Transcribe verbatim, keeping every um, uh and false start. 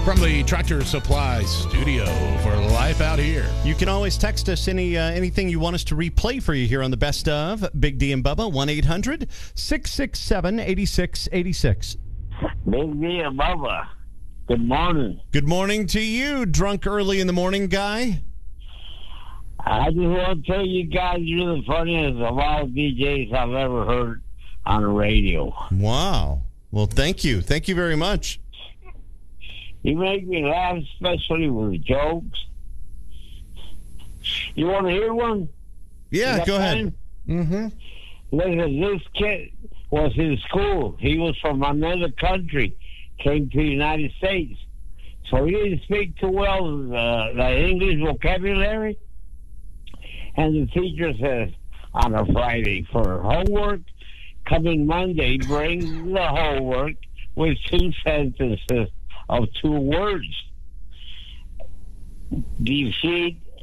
From the Tractor Supply Studio for Life Out Here. You can always text us any uh, anything you want us to replay for you here on the Best Of. Big D and Bubba, one eight hundred six six seven eight six eight six. Big D and Bubba, good morning. Good morning to you, drunk early in the morning guy. I just want to tell you guys you're the funniest of all D Js I've ever heard on the radio. Wow. Well, thank you. Thank you very much. You make me laugh, especially with jokes. You want to hear one? Yeah, go ahead. Mm-hmm. Listen, this kid was in school. He was from another country, came to the United States. So he didn't speak too well uh, the English vocabulary. And the teacher says on a Friday for homework, coming Monday, bring the homework with two sentences of two words. Defeat